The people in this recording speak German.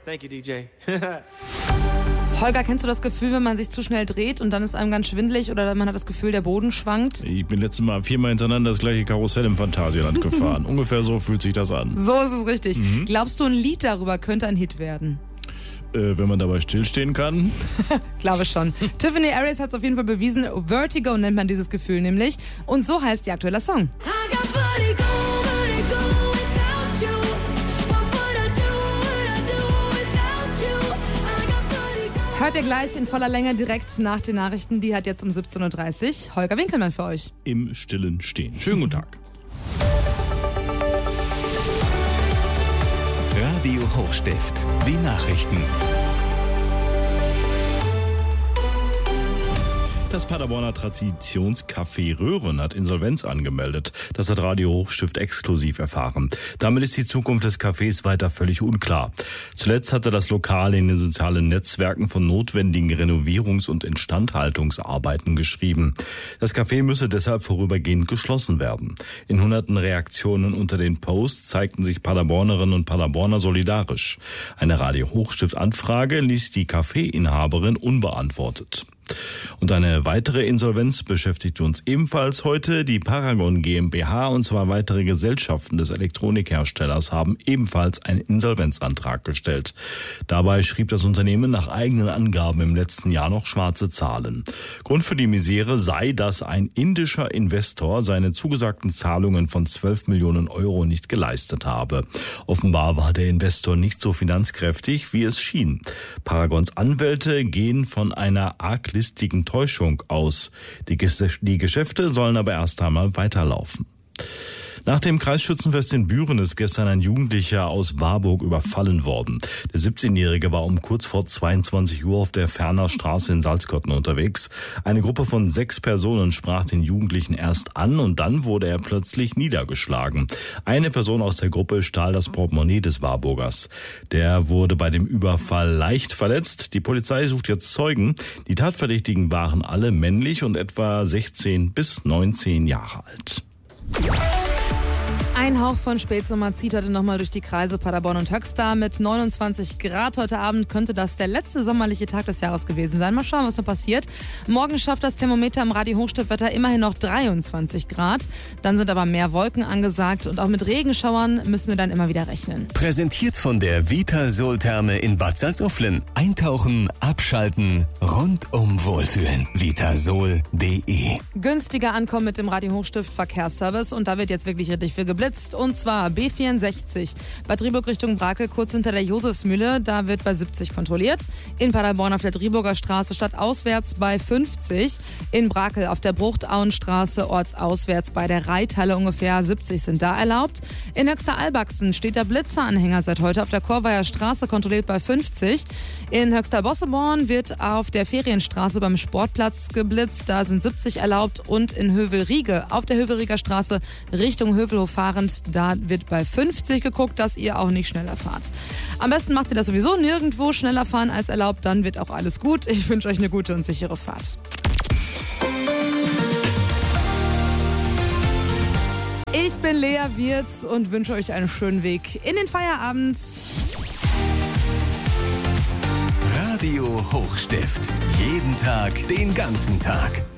Thank you, DJ. Holger, kennst du das Gefühl, wenn man sich zu schnell dreht und dann ist einem ganz schwindelig oder man hat das Gefühl, der Boden schwankt? Ich bin letztes Mal 4-mal hintereinander das gleiche Karussell im Phantasialand gefahren. Ungefähr so fühlt sich das an. So ist es richtig. Glaubst du, ein Lied darüber könnte ein Hit werden? Wenn man dabei stillstehen kann? Glaube schon. Tiffany Harris hat es auf jeden Fall bewiesen. Vertigo nennt man dieses Gefühl nämlich. Und so heißt ihr aktueller Song. Hört ihr gleich in voller Länge direkt nach den Nachrichten. Die hat jetzt um 17.30 Uhr Holger Winkelmann für euch. Im Stillen stehen. Schönen guten Tag. Radio Hochstift, die Nachrichten. Das Paderborner Traditionscafé Röhren hat Insolvenz angemeldet. Das hat Radio Hochstift exklusiv erfahren. Damit ist die Zukunft des Cafés weiter völlig unklar. Zuletzt hatte das Lokal in den sozialen Netzwerken von notwendigen Renovierungs- und Instandhaltungsarbeiten geschrieben. Das Café müsse deshalb vorübergehend geschlossen werden. In hunderten Reaktionen unter den Posts zeigten sich Paderbornerinnen und Paderborner solidarisch. Eine Radio Hochstift-Anfrage ließ die Café-Inhaberin unbeantwortet. Und eine weitere Insolvenz beschäftigt uns ebenfalls heute. Die Paragon GmbH und 2 weitere Gesellschaften des Elektronikherstellers haben ebenfalls einen Insolvenzantrag gestellt. Dabei schrieb das Unternehmen nach eigenen Angaben im letzten Jahr noch schwarze Zahlen. Grund für die Misere sei, dass ein indischer Investor seine zugesagten Zahlungen von 12 Millionen Euro nicht geleistet habe. Offenbar war der Investor nicht so finanzkräftig, wie es schien. Paragons Anwälte gehen von einer arglistigen Täuschung aus. Die Geschäfte sollen aber erst einmal weiterlaufen. Nach dem Kreisschützenfest in Büren ist gestern ein Jugendlicher aus Warburg überfallen worden. Der 17-Jährige war um kurz vor 22 Uhr auf der Ferner Straße in Salzkotten unterwegs. Eine Gruppe von 6 Personen sprach den Jugendlichen erst an und dann wurde er plötzlich niedergeschlagen. Eine Person aus der Gruppe stahl das Portemonnaie des Warburgers. Der wurde bei dem Überfall leicht verletzt. Die Polizei sucht jetzt Zeugen. Die Tatverdächtigen waren alle männlich und etwa 16 bis 19 Jahre alt. Ein Hauch von Spätsommer zieht heute nochmal durch die Kreise Paderborn und Höxter. Mit 29 Grad heute Abend könnte das der letzte sommerliche Tag des Jahres gewesen sein. Mal schauen, was noch passiert. Morgen schafft das Thermometer im Radio Hochstiftwetter immerhin noch 23 Grad. Dann sind aber mehr Wolken angesagt und auch mit Regenschauern müssen wir dann immer wieder rechnen. Präsentiert von der Vitasol-Therme in Bad Salzuflen. Eintauchen, abschalten, rundum wohlfühlen. Vitasol.de. Günstiger ankommen mit dem Radio Hochstift Verkehrsservice und da wird jetzt wirklich richtig viel geblitzt. Und zwar B64, Bad Driburg Richtung Brakel, kurz hinter der Josefsmühle. Da wird bei 70 kontrolliert. In Paderborn auf der Driburger Straße stadtauswärts bei 50. In Brakel auf der Bruchtauenstraße ortsauswärts bei der Reithalle ungefähr 70 sind da erlaubt. In Höxter-Albachsen steht der Blitzeranhänger seit heute auf der Korveier Straße kontrolliert bei 50. In Höxter-Bosseborn wird auf der Ferienstraße beim Sportplatz geblitzt. Da sind 70 erlaubt. Und in Hövelriege auf der Hövelrieger Straße Richtung Hövelhof fahrend, da wird bei 50 geguckt, dass ihr auch nicht schneller fahrt. Am besten macht ihr das sowieso nirgendwo schneller fahren als erlaubt, dann wird auch alles gut. Ich wünsche euch eine gute und sichere Fahrt. Ich bin Lea Wirz und wünsche euch einen schönen Weg in den Feierabend. Radio Hochstift. Jeden Tag, den ganzen Tag.